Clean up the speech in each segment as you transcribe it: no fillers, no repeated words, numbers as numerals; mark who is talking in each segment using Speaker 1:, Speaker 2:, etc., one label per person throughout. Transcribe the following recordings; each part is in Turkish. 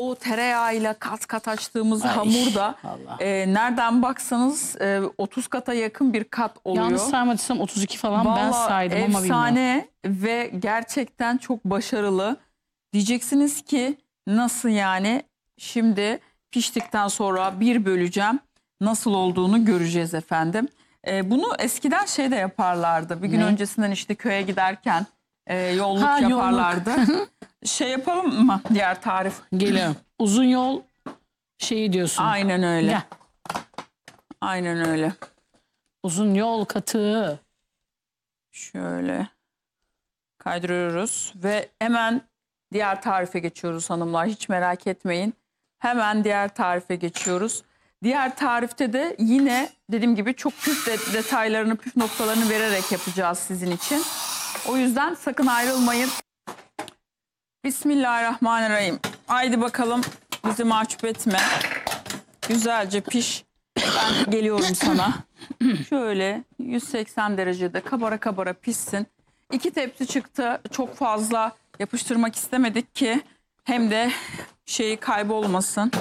Speaker 1: o tereyağıyla kat kat açtığımız
Speaker 2: Ay,
Speaker 1: hamurda
Speaker 2: Allah.
Speaker 1: nereden baksanız 30 kata yakın bir kat oluyor.
Speaker 2: Yanlış saymadıysam 32 falan ben
Speaker 1: Vallahi
Speaker 2: saydım ama bilmiyorum.
Speaker 1: efsane ve gerçekten çok başarılı. Diyeceksiniz ki nasıl yani? Şimdi piştikten sonra bir böleceğim. Nasıl olduğunu göreceğiz efendim. Bunu eskiden şey de yaparlardı. Bir gün
Speaker 2: Ne?
Speaker 1: öncesinden işte köye giderken yolluk
Speaker 2: Ha, yolluk.
Speaker 1: yaparlardı. Şey yapalım mı diğer tarif?
Speaker 2: Geliyorum. Uzun yol şeyi diyorsun.
Speaker 1: Aynen öyle.
Speaker 2: Gel.
Speaker 1: Aynen öyle.
Speaker 2: Uzun yol katığı.
Speaker 1: Şöyle kaydırıyoruz ve hemen diğer tarife geçiyoruz hanımlar. Hiç merak etmeyin. Hemen diğer tarife geçiyoruz. Diğer tarifte de yine dediğim gibi çok püf detaylarını, püf noktalarını vererek yapacağız sizin için. O yüzden sakın ayrılmayın. Bismillahirrahmanirrahim. Haydi bakalım, bizi mahcup etme. Güzelce piş. Ben geliyorum sana. Şöyle 180 derecede kabara kabara pişsin. 2 tepsi çıktı. Çok fazla yapıştırmak istemedik ki hem de şeyi kaybolmasın.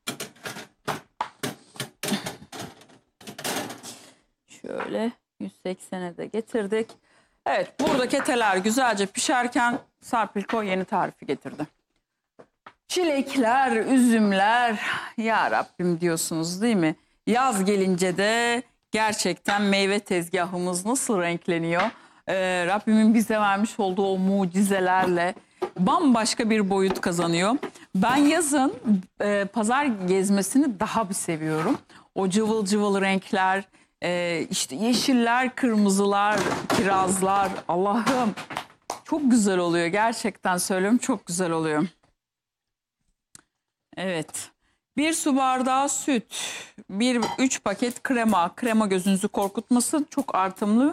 Speaker 1: Şöyle 180'e de getirdik. Evet, buradaki eteler güzelce pişerken Serpil yeni tarifi getirdi. Çilekler, üzümler, ya Rabbim diyorsunuz değil mi? Yaz gelince de gerçekten meyve tezgahımız nasıl renkleniyor? Rabbimin bize vermiş olduğu o mucizelerle bambaşka bir boyut kazanıyor. Ben yazın pazar gezmesini daha bir seviyorum. O cıvıl cıvıl renkler, işte yeşiller, kırmızılar, kirazlar, Allah'ım çok güzel oluyor. Gerçekten söylüyorum, çok güzel oluyor. Evet. 1 su bardağı süt, 3 paket krema. Krema gözünüzü korkutmasın. Çok artımlı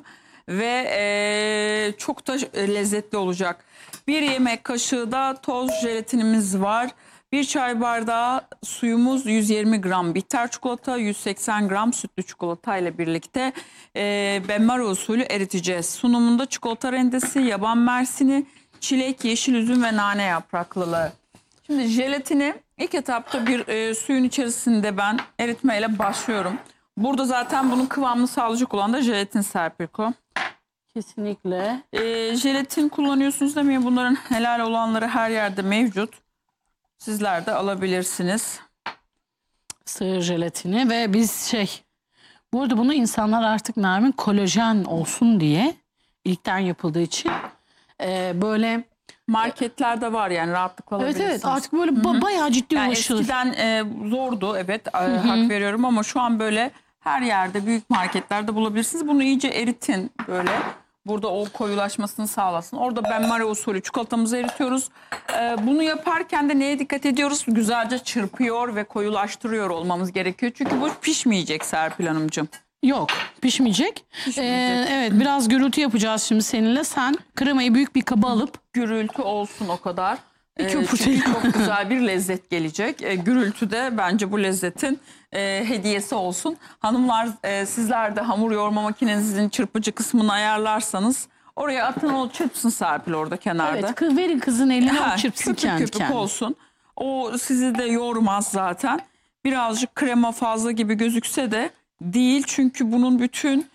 Speaker 1: ve çok da lezzetli olacak. 1 yemek kaşığı da toz jelatinimiz var. 1 çay bardağı suyumuz, 120 gram bitter çikolata, 180 gram sütlü çikolata ile birlikte benmari usulü eriteceğiz. Sunumunda çikolata rendesi, yaban mersini, çilek, yeşil üzüm ve nane yapraklılığı. Şimdi jelatini ilk etapta bir suyun içerisinde ben eritmeyle başlıyorum. Burada zaten bunun kıvamını sağlayacak olan da jelatin Serpilko.
Speaker 2: Kesinlikle.
Speaker 1: Jelatin kullanıyorsunuz demeyin, bunların helal olanları her yerde mevcut. Sizler de alabilirsiniz.
Speaker 2: Sığır jelatini ve biz bu arada bunu insanlar artık Nermin kolajen olsun diye ilkten yapıldığı için böyle
Speaker 1: marketlerde var yani rahatlıkla alabilirsiniz.
Speaker 2: Evet artık böyle bayağı ciddi
Speaker 1: yani
Speaker 2: ulaşılır.
Speaker 1: Eskiden zordu evet hak veriyorum ama şu an böyle her yerde büyük marketlerde bulabilirsiniz. Bunu iyice eritin böyle. Burada o koyulaşmasını sağlasın. Orada benmari usulü çikolatamızı eritiyoruz. Bunu yaparken de neye dikkat ediyoruz? Güzelce çırpıyor ve koyulaştırıyor olmamız gerekiyor. Çünkü bu pişmeyecek Serpil Hanımcığım.
Speaker 2: Yok pişmeyecek. Evet biraz gürültü yapacağız şimdi seninle. Sen kremayı büyük bir kaba alıp.
Speaker 1: Gürültü olsun o kadar.
Speaker 2: Çünkü
Speaker 1: çok güzel bir lezzet gelecek. Gürültü de bence bu lezzetin hediyesi olsun. Hanımlar sizler de hamur yoğurma makinenizin çırpıcı kısmını ayarlarsanız oraya atın, o çırpsın Serpil orada kenarda.
Speaker 2: Evet verin kızın eline o çırpsın
Speaker 1: kendi
Speaker 2: kendi kendine.
Speaker 1: olsun. O sizi de yormaz zaten. Birazcık krema fazla gibi gözükse de değil. Çünkü bunun bütün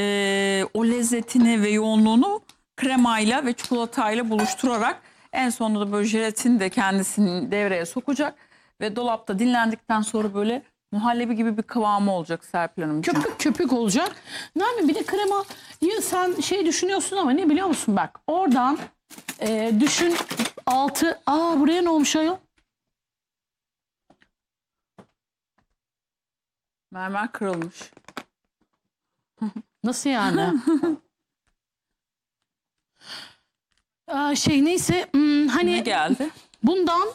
Speaker 1: o lezzetini ve yoğunluğunu kremayla ve çikolatayla buluşturarak en sonunda da böyle jelatin de kendisini devreye sokacak ve dolapta dinlendikten sonra böyle muhallebi gibi bir kıvamı olacak Serpil Hanımcığım.
Speaker 2: Köpük köpük olacak. Nermin bir de kremayı sen düşünüyorsun ama ne biliyor musun bak oradan düşün altı buraya ne olmuş ayol?
Speaker 1: Mermer kırılmış.
Speaker 2: Nasıl yani? Neyse hani
Speaker 1: Ne geldi?
Speaker 2: bundan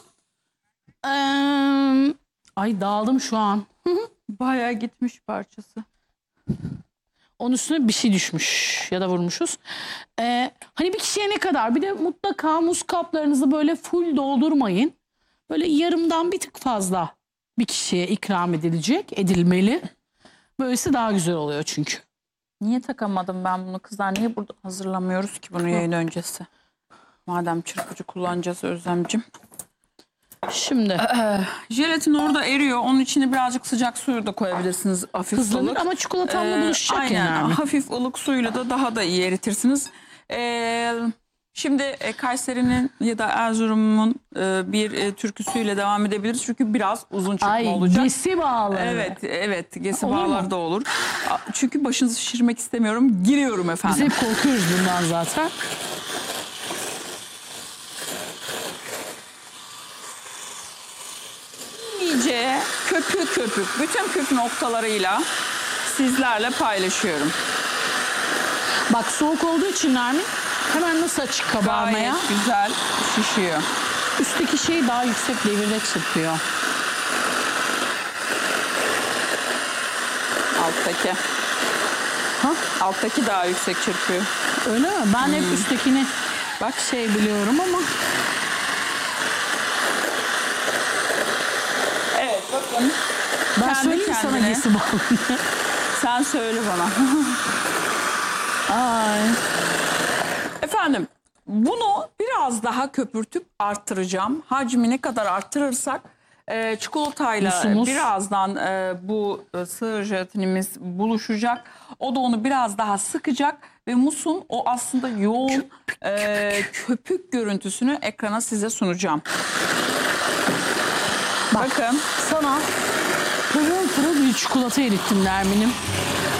Speaker 2: ay dağıldım şu an.
Speaker 1: Bayağı gitmiş parçası.
Speaker 2: Onun üstüne bir şey düşmüş ya da vurmuşuz. Hani bir kişiye ne kadar? Bir de mutlaka muz kaplarınızı böyle full doldurmayın. Böyle yarımdan bir tık fazla bir kişiye ikram edilmeli. Böylesi daha güzel oluyor çünkü.
Speaker 1: Niye takamadım ben bunu kızlar? Niye burada hazırlamıyoruz ki bunu yayın öncesi? Madem çırpıcı kullanacağız Özlemciğim.
Speaker 2: Şimdi
Speaker 1: Jelatin orada eriyor. Onun içine birazcık sıcak suyu da koyabilirsiniz. Hafif
Speaker 2: hızlanır
Speaker 1: ılık.
Speaker 2: ama çikolatanla buluşacak
Speaker 1: Aynen.
Speaker 2: yani.
Speaker 1: Hafif ılık suyla da daha da iyi eritirsiniz. Şimdi Kayseri'nin ya da Erzurum'un bir türküsüyle devam edebiliriz. Çünkü biraz uzun çıkma
Speaker 2: Ay
Speaker 1: olacak.
Speaker 2: gesi bağlı.
Speaker 1: Evet, gesi
Speaker 2: Olur mu?
Speaker 1: bağlar da olur. Çünkü başınızı şişirmek istemiyorum. Giriyorum
Speaker 2: Biz
Speaker 1: efendim.
Speaker 2: hep korkuyoruz bundan zaten.
Speaker 1: İyice köpük köpük, bütün püf noktalarıyla sizlerle paylaşıyorum.
Speaker 2: Bak soğuk olduğu için Nermin hemen nasıl açık kabarmaya.
Speaker 1: Gayet güzel şişiyor.
Speaker 2: Üstteki şey daha yüksek devirde çırpıyor.
Speaker 1: Alttaki.
Speaker 2: Ha?
Speaker 1: Alttaki daha yüksek çırpıyor.
Speaker 2: Öyle mi? Ben hep üsttekini bak şey biliyorum ama
Speaker 1: Evet bakın.
Speaker 2: ben
Speaker 1: Kendi
Speaker 2: söyleyeyim sana
Speaker 1: kendine.
Speaker 2: gesi bağlı.
Speaker 1: Sen söyle bana.
Speaker 2: Ay.
Speaker 1: Efendim bunu biraz daha köpürtüp arttıracağım. Hacmi ne kadar arttırırsak çikolatayla
Speaker 2: Musumuz.
Speaker 1: birazdan bu sığır jelatinimiz buluşacak. O da onu biraz daha sıkacak ve musun o aslında yoğun köpük görüntüsünü ekrana size sunacağım.
Speaker 2: Bakın sana pırıl pırıl bir çikolata erittim Nermin'im.